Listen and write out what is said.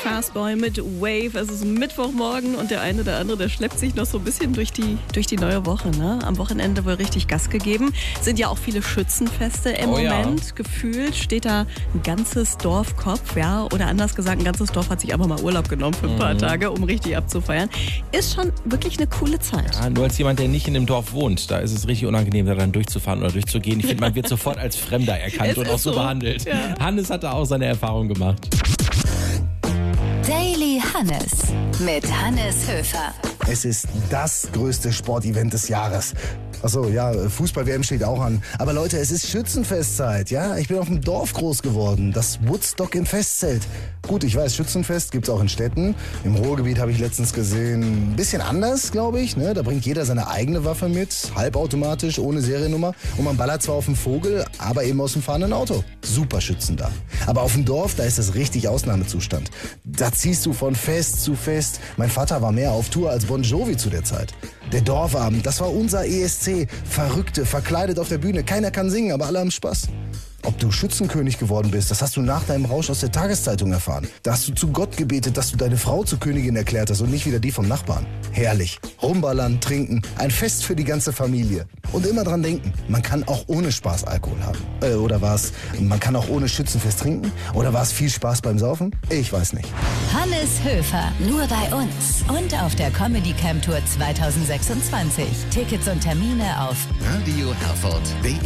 Fastboy mit Wave. Es ist Mittwochmorgen und der eine oder andere, der schleppt sich noch so ein bisschen durch die neue Woche. Ne? Am Wochenende wohl richtig Gas gegeben. Sind ja auch viele Schützenfeste im Moment. Ja. Gefühlt steht da ein ganzes Dorf Kopf, ja. Oder anders gesagt, ein ganzes Dorf hat sich einfach mal Urlaub genommen für ein paar Tage, um richtig abzufeiern. Ist schon wirklich eine coole Zeit. Ja, nur als jemand, der nicht in dem Dorf wohnt, da ist es richtig unangenehm, da dann durchzufahren oder durchzugehen. Ich finde, man wird sofort als Fremder erkannt und auch so behandelt. Ja. Hannes hat da auch seine Erfahrung gemacht. Daily Hannes mit Hannes Höfer. Es ist das größte Sportevent des Jahres. Achso, ja, Fußball-WM steht auch an. Aber Leute, es ist Schützenfestzeit, ja? Ich bin auf dem Dorf groß geworden. Das Woodstock im Festzelt. Gut, ich weiß, Schützenfest gibt's auch in Städten. Im Ruhrgebiet habe ich letztens gesehen, ein bisschen anders, glaube ich. Ne? Da bringt jeder seine eigene Waffe mit, halbautomatisch, ohne Seriennummer. Und man ballert zwar auf den Vogel, aber eben aus dem fahrenden Auto. Super Schützen da. Aber auf dem Dorf, da ist das richtig Ausnahmezustand. Da ziehst du von Fest zu Fest. Mein Vater war mehr auf Tour als Bon Jovi zu der Zeit. Der Dorfabend, das war unser ESC. Verrückte, verkleidet auf der Bühne. Keiner kann singen, aber alle haben Spaß. Ob du Schützenkönig geworden bist, das hast du nach deinem Rausch aus der Tageszeitung erfahren. Da hast du zu Gott gebetet, dass du deine Frau zur Königin erklärt hast und nicht wieder die vom Nachbarn. Herrlich. Rumballern, trinken, ein Fest für die ganze Familie. Und immer dran denken, man kann auch ohne Spaß Alkohol haben. Oder war es, man kann auch ohne Schützenfest trinken? Oder war es viel Spaß beim Saufen? Ich weiß nicht. Hannes Höfer, nur bei uns. Und auf der Comedy Camp Tour 2026. Tickets und Termine auf radioherford.de